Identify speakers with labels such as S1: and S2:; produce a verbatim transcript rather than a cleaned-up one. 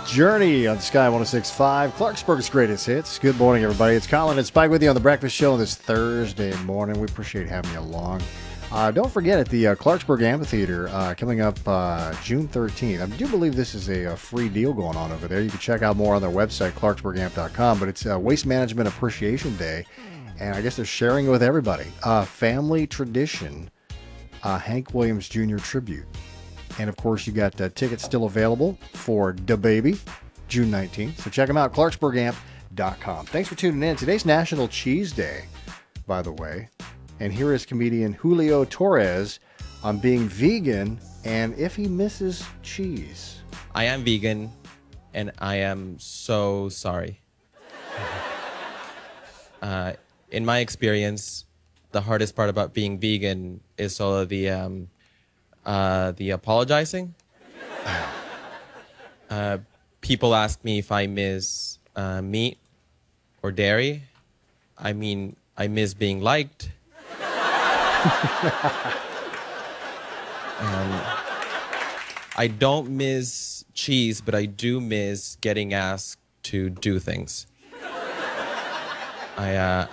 S1: Journey on Sky one oh six point five, Clarksburg's greatest hits. Good morning, everybody. It's Colin and Spike with you on The Breakfast Show on this Thursday morning. We appreciate having you along. Uh, don't forget, at the uh, Clarksburg Amphitheater uh, coming up uh, June thirteenth. I do believe this is a, a free deal going on over there. You can check out more on their website, clarksburg amp dot com, but it's uh, Waste Management Appreciation Day, and I guess they're sharing it with everybody. Uh, family tradition, uh, Hank Williams Junior tribute. And, of course, you got uh, tickets still available for DaBaby, June nineteenth. So check them out, clarksburg amp dot com. Thanks for tuning in. Today's National Cheese Day, by the way. And here is comedian Julio Torres on being vegan and if he misses cheese.
S2: I am vegan, and I am so sorry. Uh, in my experience, the hardest part about being vegan is sort of the... Um, Uh, the apologizing. Uh, people ask me if I miss uh, meat or dairy. I mean, I miss being liked. um, I don't miss cheese, but I do miss getting asked to do things. I uh,